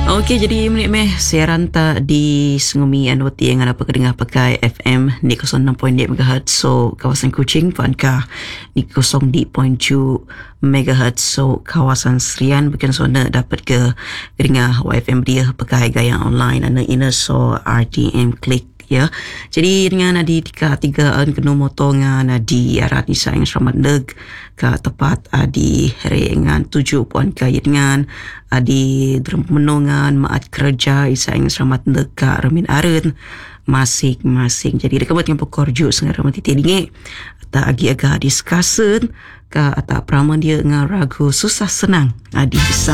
Okey, jadi menit meh siaran tak di Sengumi Anwati yang ada pendengar pakai FM di 06.8 MHz. So kawasan Kuching Pankah di 0.7 MHz. So kawasan Serian bukan sona dapat ke dengar YFM dia pakai gaya online ana ina so RTM klik ya. Jadi dengan adi tiga kena motongan adi arat isa yang selamat neg ke tepat adi rengan 7 puan kaya dengan adi menongan maat kerja isa yang selamat neg ke remin aren masing-masing. Jadi dekat dengan pekorju sengar mati tidinge atau agi agak diskusen ke atau praman dia dengan ragu susah senang adi bisa